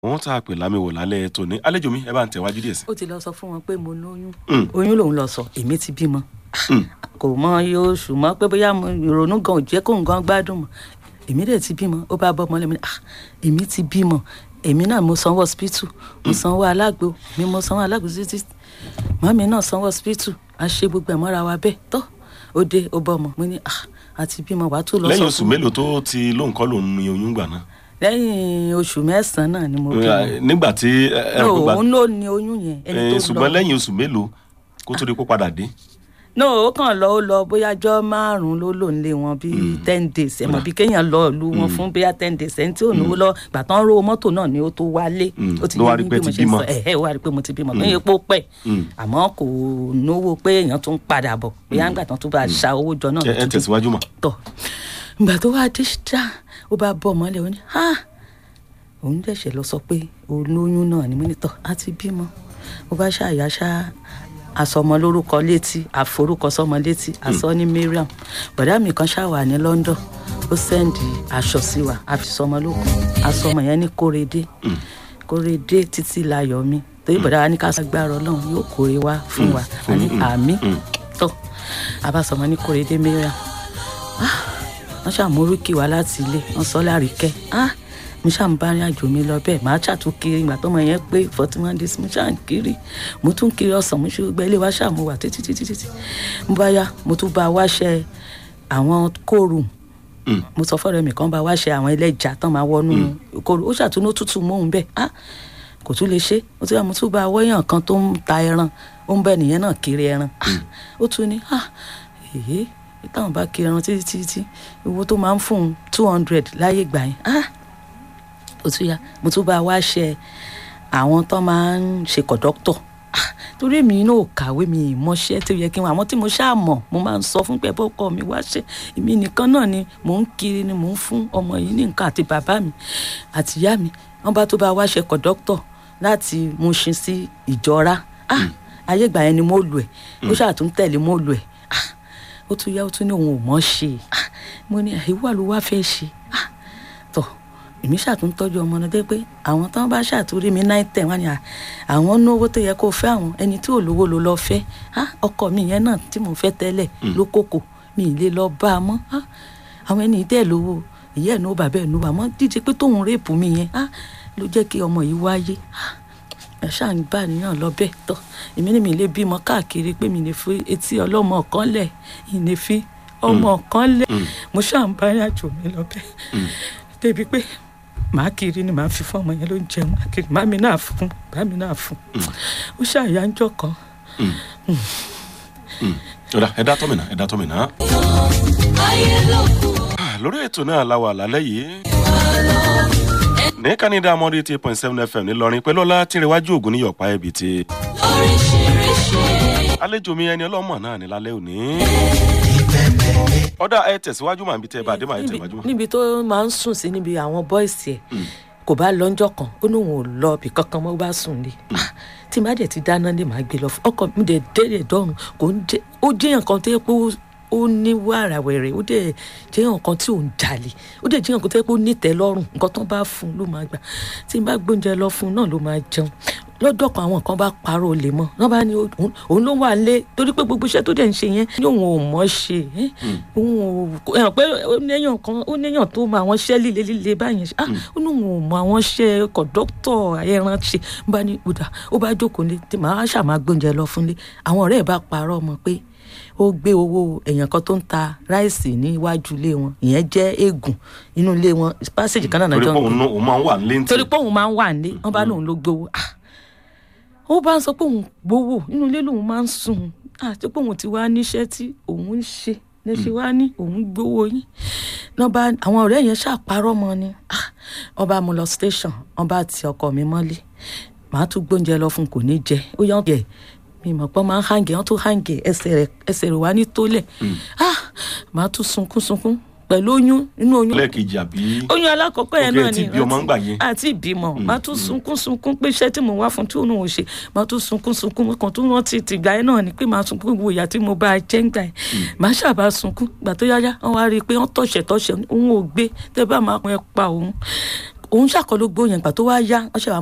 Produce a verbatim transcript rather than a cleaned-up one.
wọ́n tá a pè lámìwò lálẹ́ tòní àlejò mi ẹ bá ń tẹ̀wájú díẹ̀ sí. ó ti lọ sọ fún wọn pé mo lóyún oyún lòun lọ sọ èmi ti bímọ kò mọ iye oṣù mọ́ pé bóyá ìrònú gan ò jẹ́ kó nǹkan gbádùn mọ́ èmi dẹ̀ ti bímọ ó bá bọ́ ọmọ lẹ́mi ah èmi ti bímọ èmi náà mo sanwó hospital mo sanwó alágbo mi mo sanwó alágbo títí màmí náà sanwó hospital a ṣe gbogbo ẹ̀ mọ́ra wa bẹ́ẹ̀ tó ó dé ó bọ́ ọmọ mo ní ah àti bímọ wàá tún lọ sọ fún mi. lẹ́yìn oṣù mélòó tó ti lóun kọ́ lòun ní oyún gbà náà. lẹ́yìn oṣù mẹ́sàn-án náà ni mo bímọ. nígbà tí ẹ no òun ló ní oyún yẹn ẹni tó lọ. ṣùgbọ́n lẹ́yìn oṣù mélòó kó tó di kó padà dé. no ó kàn lọ ó lọ bóyá ọjọ́ márùn-ún ló lò nílé wọn bíi ten days ẹ̀ mọ̀ bí kéèyàn lọ ìlú wọn fún bóyá ten days ẹni tí ò ní ó lọ gbà tán ró mọ́tò náà ni ó tó wálé. ó ti yé mi bí mo ṣe sọ ẹ̀ ẹ̀ wá rí i pé mo ti bímọ pé epo pẹ̀ àmọ́ kò náwó pé èèyàn tún padà bọ̀ bóyá nígbà tán tó bá ṣa owó jọ náà. ẹ tẹ̀síwájú mà. tọ̀ ìgbà tó wá dé ṣá ó bá bọ́ ọmọ lẹ̀ ó ní ha òun dẹ̀ṣẹ̀ lọ sọ pé olóyún náà ni mínítọ̀ á ti bímọ ó bá ṣàyà ṣá àsọmọ lórúkọ létí àforúkọ sọmọ létí àsọ ní Mariam bọ̀dá mi kan ṣàwà ní London ó sẹ́ndì aṣọ sí wa àfisọmọ lóko àsọmọ yẹn ní Kórèdé Kórèdé títí láyọ̀ mi torí bọ̀dá wa ní ká gbára Ọlọ́run yóò kórè wá fún wa àmì tó abásọmọ ní Kórèdé Mariam wọ́n ṣàmúrúkì wá láti ilé wọ́n sọ láríkẹ́ mo ṣáà ń bá rìn àjò mi lọ bẹ́ẹ̀ màá ṣàtún kiri ìgbà tọ́mọ yẹn pé forty one days mo ṣáà ń kiri mo tún kiri ọ̀sán mo ṣe gbẹ́ ilé wa ṣáà mo wà títí títí títí mo bá yá mo tún bá wáṣẹ àwọn kóòrù mo sọ fọ́ọ̀rẹ́ mi kan bá wáṣẹ àwọn ẹlẹ́jà tán máa wọnú kóòrù ó ṣàtúnú tútù mọ́hún bẹ́ẹ̀ á kò tún lè ṣe ó tún yà mo tún bá wọ́yàn kan tó ń ta ẹran ó ń bẹ nìyẹn náà kiri ẹran ó tún ní èyí táwọn bá kiri ẹran títí títí owó tó máa ń fún un two hundred láyé gbà yẹn ó tún yá mo tún bá wá ṣe àwọn tó máa ń ṣe kọ̀dọ́tọ̀ torí èmi náà ò kàwé mi ìmọ̀ṣẹ́ tó yẹ kí n wà àwọn tí mo ṣáà mọ̀ mo máa ń sọ fún pé bọ́kọ mi wá ṣe èmi nìkan náà ni mò ń kiri ni mò ń fún ọmọ yìí ní nǹkan àti bàbá mi àti ìyá mi wọ́n bá tó bá wá ṣe kọ̀dọ́tọ̀ láti Mùṣín sí Ìjọra ayé ìgbà yẹn ni mo lù ẹ̀ ó ṣàtún tẹ̀lé mo lù ẹ̀ ó tún yá ó tún ní òun ò mọ̀ ṣe mo ní ìwà ló wá fẹ́ ṣe tọ̀ èmi ṣàtúntọ́jú ọmọ náà dé pé àwọn tán bá ṣàtúrí mi náà tẹ̀ wọ́n ni àwọn náwó tó yẹ kó fẹ́ àwọn ẹni tí ò lówó ló lọ fẹ́ ọkọ mi yẹn náà tí mo fẹ́ tẹ́lẹ̀ ló kókò mi ì lè lọ bá a mọ́ àwọn ẹni tẹ́ lówó ìyá ẹ̀ ní ó bàbá ẹ̀ ní ó bà mọ́ díje pé tóun réèpù mi yẹn ló jẹ́ kí ọmọ yìí wáyé ẹ ṣáà ń bá nìyàn lọ bẹ́ẹ̀ tọ́ èmi ní mi lè bímọ káàkiri pé mi lè fi etí ọlọ́mọ kan lẹ̀ ìní fi ọmọ kan lẹ̀ mo ṣáà ń bá ìrìnàjò mi lọ bẹ́ẹ̀ débi pé màá kiri ni màá fi fún ọmọ yẹn ló ń jẹun màá kiri màá mi náà fún màá mi náà fún ó ṣàyà ń jọ kan. ọ̀dà ẹ̀dá tọ́mìnà ẹ̀dá tọ́mìnà. lórí ètò náà la wà lálẹ́ yìí ní Canada mọ́rí eighty point seven F M ńìlọrin pẹ̀lú ọlá tìrẹwájú ògùn ní yọ̀pá ẹ̀bì tí. àlejò mi ẹni ọlọ́mọ náà ní lálẹ́ òní. ọ̀dà ẹ tẹ̀síwájú màá bí tẹ́ bá dé màá tẹ̀síwájú. níbi tó máa ń sùn sí níbi àwọn bọ́ìsì ẹ̀ kò bá lọ́njọ́ kan ó ní òun ò lọ ibì kankan mọ́ bá sùn lé tí má dẹ̀ ti dáná lé màá gbé lọ fún ọkọ mi dẹ̀ dẹ́rẹ̀ dọ́rùn kò ń jẹ́ ó jẹ́ nǹkan tó yẹ pé ó ní wàrà wẹ̀rẹ̀ ó dẹ̀ jẹ́ nǹkan tí ò ń jalè ó dẹ̀ jẹ́ nǹkan tó yẹ pé ó nítẹ́ lọ́rùn nǹkan tó bá fún un ló máa gbà tí n bá gbóúnjẹ lọ fún un náà ló máa jẹun lọ́dọ̀ kan àwọn kan bá parọ́ olè mọ́ wọ́n bá ní òun ló wà lé torí pé gbogbo iṣẹ́ tó dẹ̀ ń ṣe yẹn ní òun ò mọ̀ ṣe òun ò ẹ̀rọ pé ó níyàn kan ó níyàn tó mọ àwọn iṣẹ́ líle líle báyẹn ṣe ó ní òun ò mọ àwọn iṣẹ́ kọ̀dọ́tọ̀ ẹran ṣe bá ní ìdá ó bá jókòó lé tí màá ṣàmà gbóúnjẹ lọ fún lé àwọn ọ̀rẹ́ ẹ̀ bá parọ́ mọ́ pé ó gbé owó èèyàn kan tó ń ta ráìsì níwájú ilé wọn ìyẹn jẹ́ eégún inú ilé wọn pásíjì kan náà jọ ń gbé torí pé òun máa ń wà nílé wọn bá lóun ló gbowó ó bá ń sọ pé òun gbowó inú ilé lòun máa ń sùn àti pé òun ti wá níṣẹ́ tí òun ń ṣe lẹ́sẹ̀ wá ní òun gbowó yín lọ́ba àwọn ọ̀rẹ́ yẹn ṣàparọ́ mọ́ ni wọ́n bá mú lọ station wọ́n bá ti ọkọ mi mọ́lé màá tún gbóúnjẹ lọ fún kò ní jẹ ó yàn jẹ mi mọ̀ pé máa ń hàǹgẹ̀ wọ́n tún hàǹgẹ̀ ẹsẹ̀ rẹ̀ ẹsẹ̀ rẹ̀ wá ní tólẹ̀ màá tún sunkún sunkún pẹ̀lú oyún inú oyún lẹ́ẹ̀kejì àbí oyún alákọ̀ọ́kọ́ yẹn náà ni àti ìbímọ ń gbà yẹn àti ìbímọ máa tún sunkún sunkún pé iṣẹ́ tí mo wá fún tí òun ò ṣe máa tún sunkún sunkún mo kàn tún rántí tìgbà yẹn náà ni pé máa sunkún gbogbo ìyá tí mo bá jẹ́ ń gbà yẹn máa ṣàbá sunkún gbà tó yáyá wọ́n wá rí i pé wọ́n tọ̀ṣẹ̀ tọ̀ṣẹ̀ òun ò gbé tẹ́ bá máa pọn ẹ pa òun òun ṣàkọ ló gbó yẹn gbà tó wá yá ọṣẹ wa